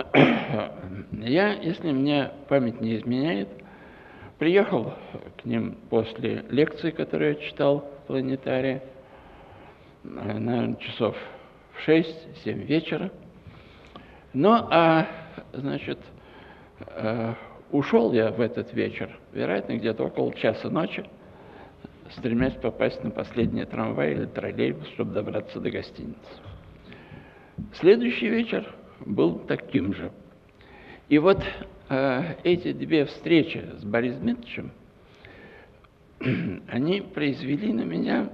Я, если мне память не изменяет, приехал к ним после лекции, которую я читал в планетарии, наверное, часов в 6-7 вечера. Значит, ушел я в этот вечер, вероятно, где-то около часа ночи, стремясь попасть на последний трамвай или троллейбус, чтобы добраться до гостиницы. Следующий вечер был таким же. И вот эти две встречи с Борисом Дмитриевичем, они произвели на меня,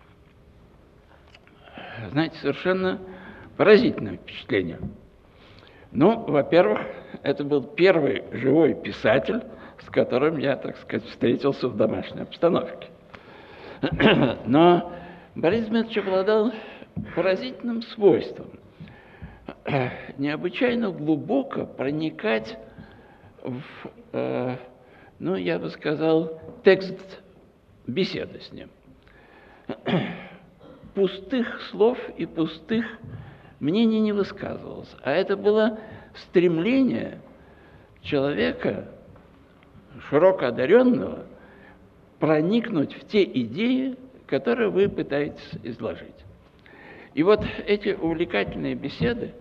знаете, совершенно поразительное впечатление. Ну, во-первых, это был первый живой писатель, с которым я, так сказать, встретился в домашней обстановке. Но Борис Дмитриевич обладал поразительным свойством необычайно глубоко проникать в, я бы сказал, текст беседы с ним. Пустых слов и пустых мнений не высказывалось, а это было стремление человека, широко одаренного, проникнуть в те идеи, которые вы пытаетесь изложить. И вот эти увлекательные беседы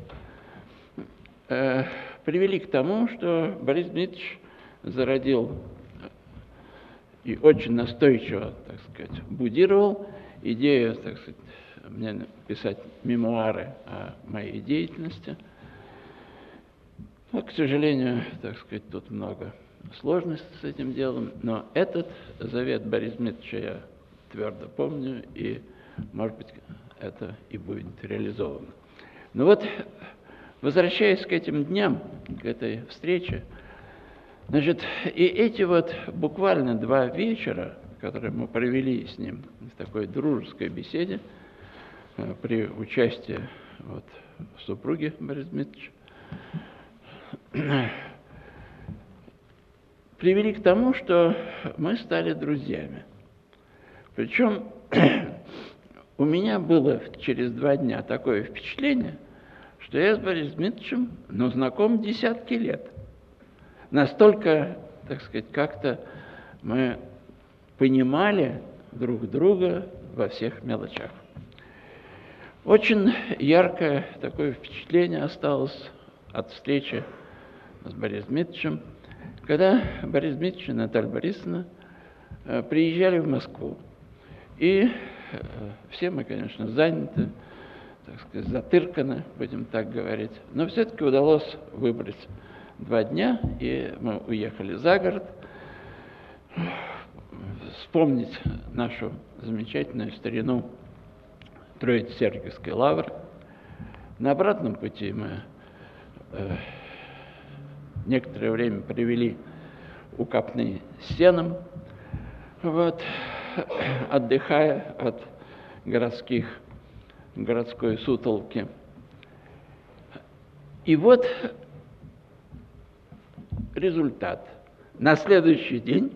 привели к тому, что Борис Дмитриевич зародил и очень настойчиво, так сказать, будировал идею, так сказать, мне написать мемуары о моей деятельности. Но, к сожалению, так сказать, тут много сложностей с этим делом, но этот завет Бориса Дмитриевича я твердо помню, и, может быть, это и будет реализовано. Но вот, возвращаясь к этим дням, к этой встрече, значит, и эти вот буквально 2 вечера, которые мы провели с ним в такой дружеской беседе, при участии супруги Бориса Дмитриевича, привели к тому, что мы стали друзьями. Причем у меня было через 2 дня такое впечатление, что я с Борисом Дмитриевичем, знаком десятки лет. Настолько, так сказать, как-то мы понимали друг друга во всех мелочах. Очень яркое такое впечатление осталось от встречи с Борисом Дмитриевичем, когда Борис Дмитриевич и Наталья Борисовна приезжали в Москву. И все мы, конечно, заняты, так сказать, затырканы, будем так говорить. Но все-таки удалось выбрать 2 дня, и мы уехали за город, вспомнить нашу замечательную старину Троице-Сергиевской лавры. На обратном пути мы некоторое время провели у Копны с сеном, отдыхая от городской сутолки. И вот результат. На следующий день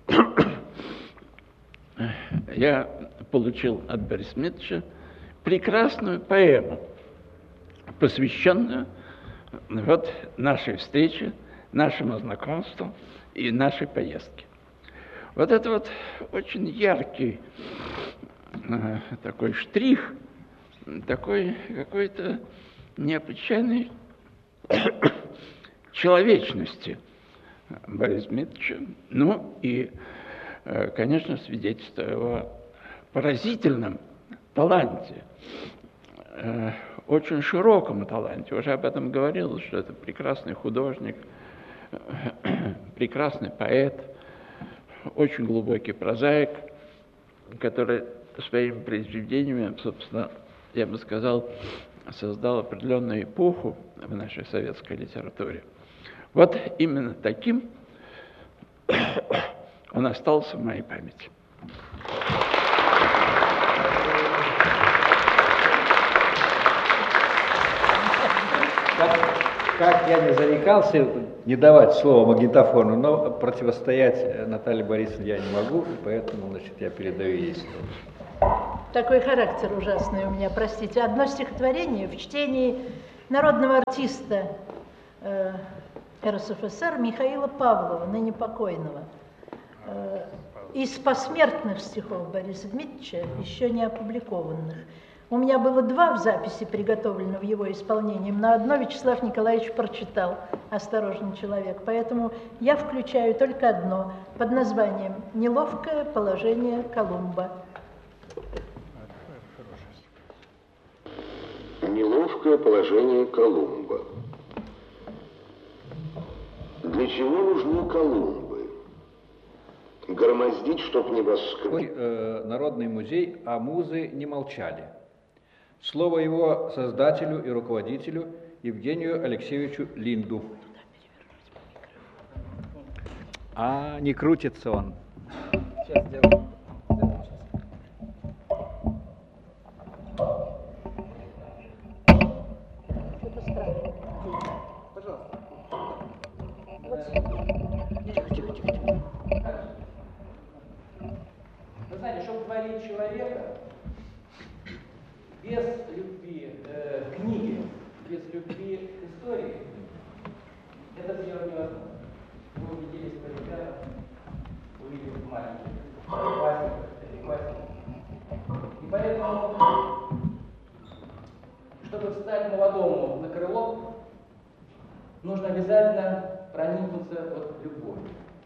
я получил от Бориса Дмитриевича прекрасную поэму, посвященную нашей встрече, нашему знакомству и нашей поездке. Вот это очень яркий такой штрих, такой какой-то необычайной человечности Бориса Дмитриевича. И, конечно, свидетельство о его поразительном таланте, очень широком таланте. Уже об этом говорилось, что это прекрасный художник, прекрасный поэт, очень глубокий прозаик, который своими произведениями, собственно, я бы сказал, создал определенную эпоху в нашей советской литературе. Вот именно таким он остался в моей памяти. Как я не зарекался не давать слово магнитофону, но противостоять Наталье Борисовне я не могу, и поэтому, я передаю ей слово. Такой характер ужасный у меня, простите. Одно стихотворение в чтении народного артиста РСФСР Михаила Павлова, ныне покойного. Из посмертных стихов Бориса Дмитриевича, еще не опубликованных. У меня было 2 в записи, приготовлены в его исполнении. На одно Вячеслав Николаевич прочитал «Осторожный человек», поэтому я включаю только одно под названием «Неловкое положение Колумба». Неловкое положение Колумба. Для чего нужны Колумбы? Громоздить, чтоб небоскреб. Народный музей, а музы не молчали. Слово его создателю и руководителю Евгению Алексеевичу Линду. А не крутится он. Сейчас сделаем. Пожалуйста. Вы знаете, чтобы творить человека, без любви книги, без любви истории, это сделать невозможно. Вы убедились по ребятам, увидели маленьких классников. И поэтому, чтобы встать молодому на крыло, нужно обязательно проникнуться любовью.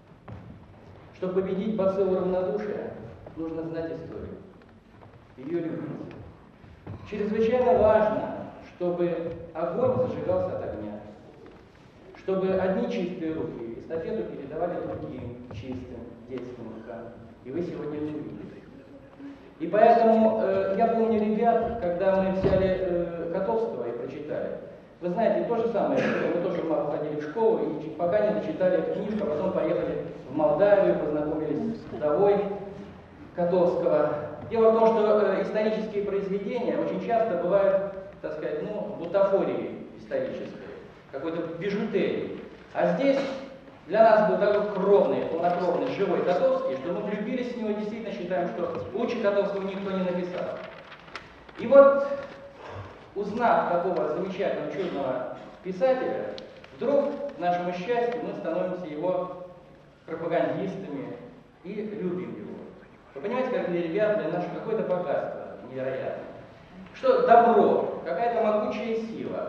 Чтобы победить бациллу равнодушия, нужно знать историю, ее любить. Чрезвычайно важно, чтобы огонь зажигался от огня, чтобы одни чистые руки эстафету передавали другим чистым детским рукам. И вы сегодня это увидели. И поэтому я помню ребят, когда мы взяли Котовского и прочитали. Вы знаете, то же самое, мы тоже мало ходили в школу, и пока не дочитали эту книжку, а потом поехали в Молдавию, познакомились с вдовой Котовского. Дело в том, что исторические произведения очень часто бывают, так сказать, бутафорией исторической, какой-то бижутерией. А здесь для нас был такой кровный, полнокровный, живой Котовский, что мы влюбились в него и действительно считаем, что лучше Котовского никто не написал. И вот, узнав такого замечательного, чудного писателя, вдруг, к нашему счастью, мы становимся его пропагандистами и любим его. Вы понимаете, как для ребят, для нас какое-то богатство невероятное. Что добро, какая-то могучая сила,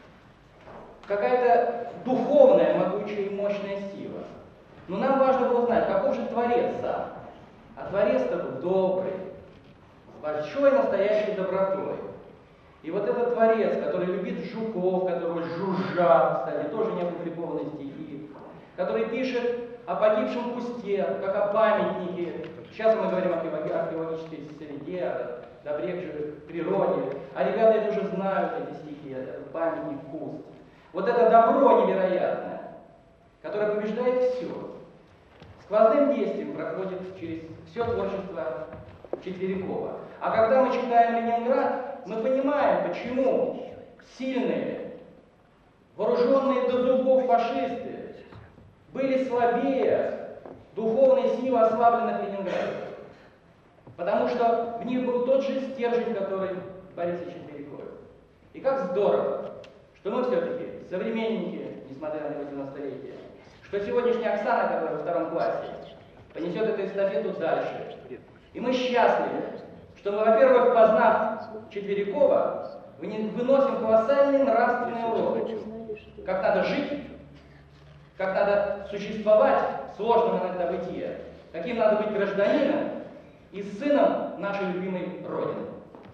какая-то духовная, могучая и мощная сила. Но нам важно было знать, каков же Творец сам. А Творец-то был добрый, с большой настоящей добротой. И вот этот Творец, который любит жуков, которые жужжат, кстати, тоже не опубликованные стихи, который пишет о погибшем кусте, как о памятнике. Сейчас мы говорим о археологической среде, о добре к природе. А ребята это уже знают, эти стихи, это памятник, куст. Вот это добро невероятное, которое побеждает все, сквозным действием проходит через все творчество Четверикова. А когда мы читаем «Ленинград», мы понимаем, почему сильные, вооруженные до зубов фашисты были слабее духовной силы ослабленных ленинградцев. Потому что в них был тот же стержень, который Борис Четверикове. И как здорово, что мы все-таки современники, несмотря на его 90-летие, что сегодняшняя Оксана, которая во 2 классе, понесет эту эстафету дальше. И мы счастливы, что мы, во-первых, познав Четверикова, выносим колоссальные нравственные уроки. Как надо жить, как надо существовать в сложном иногда бытие, каким надо быть гражданином и сыном нашей любимой Родины.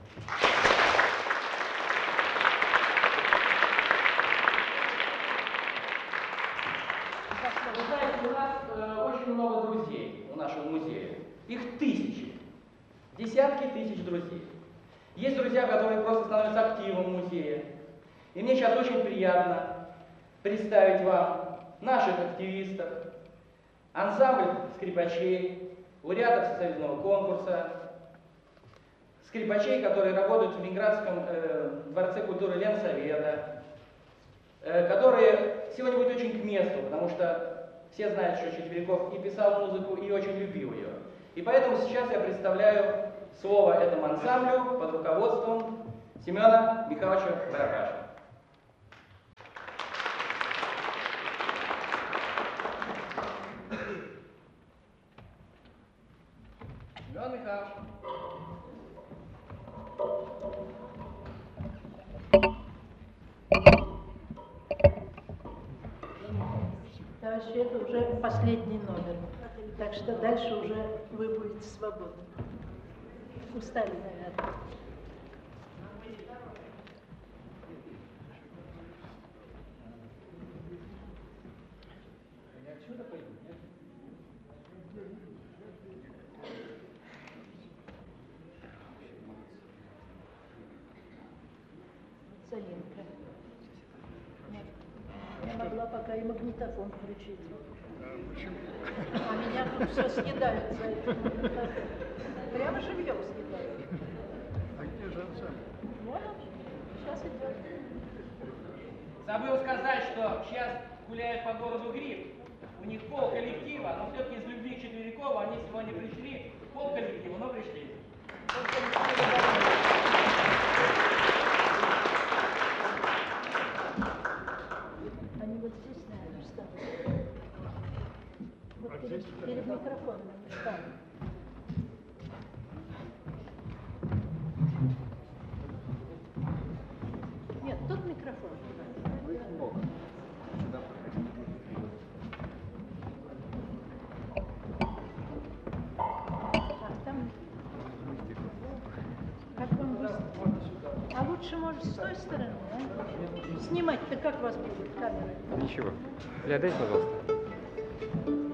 Вы знаете, у нас очень много друзей у нашего музея. Их тысячи, десятки тысяч друзей. Есть друзья, которые просто становятся активом музея. И мне сейчас очень приятно представить вам наших активистов, ансамбль скрипачей, лауреатов всесоюзного конкурса, скрипачей, которые работают в Ленинградском дворце культуры Ленсовета, которые сегодня будут очень к месту, потому что все знают, что Четвериков и писал музыку, и очень любил ее. И поэтому сейчас я представляю слово этому ансамблю под руководством Семена Михайловича Барабаша. этаж. Товарищи, это уже последний номер. Так что дальше уже вы будете свободны. Устали, наверное. Заинка. Я могла пока и магнитофон включить. А меня тут все съедают за это. Прямо живьем съедают. А где же ансамбль? Вот он, сейчас идет. Забыл сказать, что сейчас гуляет по городу гриб. У них пол коллектива, но все-таки из любви к Четверикову они сегодня пришли. Пол коллектива, но пришли. Они вот здесь, наверное, встанут. Вот перед микрофоном они встанут. Нет, тут микрофон. А там... Как вам выступить? А лучше, может, с той стороны, а? Снимать-то как вас будет камера? Ничего. Дайте, пожалуйста.